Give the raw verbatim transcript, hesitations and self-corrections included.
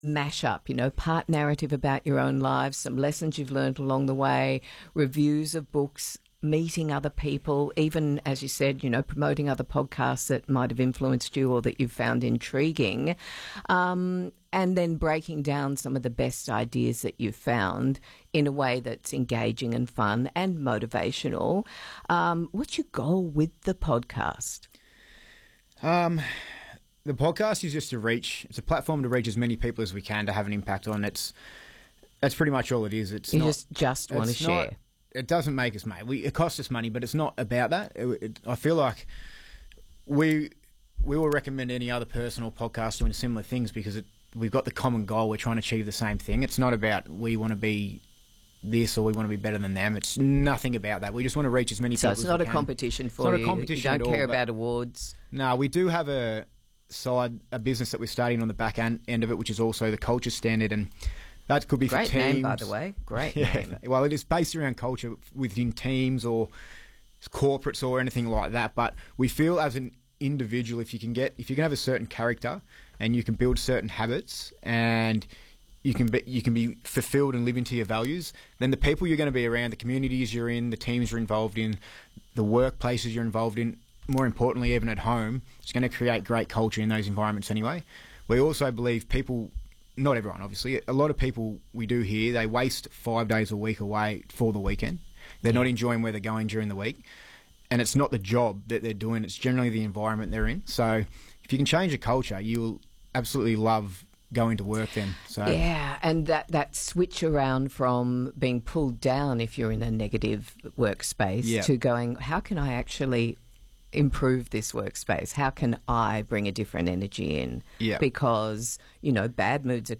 mash up, you know, part narrative about your own lives, some lessons you've learned along the way, reviews of books, meeting other people, even, as you said, you know, promoting other podcasts that might have influenced you or that you've found intriguing, um, and then breaking down some of the best ideas that you've found in a way that's engaging and fun and motivational. Um, what's your goal with the podcast? Um... The podcast is just to reach, it's a platform to reach as many people as we can to have an impact on. It's, that's pretty much all it is. It's you not, just, just want to share. Not, it doesn't make us money. We, it costs us money, but it's not about that. It, it, I feel like we we will recommend any other person or podcast doing similar things because it, we've got the common goal. We're trying to achieve the same thing. It's not about we want to be this or we want to be better than them. It's nothing about that. We just want to reach as many so people as it's we can. not a competition for it's not you. A competition you don't at care all, about awards. No, we do have a side, a business that we're starting on the back end, end of it, which is also the Culture Standard, and that could be Great for teams. name, by the way. Great yeah. name. Well, it is based around culture within teams or corporates or anything like that. But we feel as an individual, if you can get, if you can have a certain character and you can build certain habits and you can be, you can be fulfilled and live into your values, then the people you're going to be around, the communities you're in, the teams you're involved in, the workplaces you're involved in, more importantly, even at home, it's going to create great culture in those environments anyway. We also believe people, not everyone obviously, a lot of people we do here, they waste five days a week away for the weekend. They're not enjoying where they're going during the week. And it's not the job that they're doing, it's generally the environment they're in. So if you can change a culture, you'll absolutely love going to work then. So yeah, and that, that switch around from being pulled down if you're in a negative workspace yeah. to going, how can I actually improve this workspace? How can I bring a different energy in? Yeah. Because, you know, bad moods are